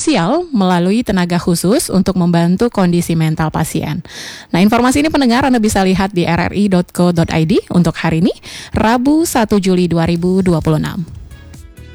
sosial melalui tenaga khusus untuk membantu kondisi mental pasien. Nah, informasi ini pendengar Anda bisa lihat di rri.co.id untuk hari ini, Rabu 1 Juli 2026.